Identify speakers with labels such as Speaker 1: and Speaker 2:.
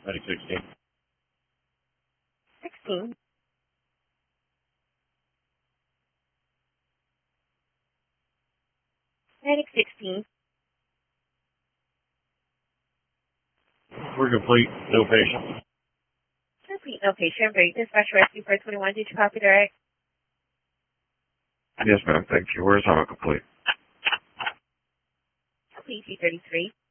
Speaker 1: Medic 16.
Speaker 2: 16. Medic 16.
Speaker 1: We're complete. No patient.
Speaker 2: Complete, no patient. Break dispatch rescue for 21. Did you copy direct?
Speaker 3: Yes, ma'am. Thank you. Where's our complete?
Speaker 2: Complete 33.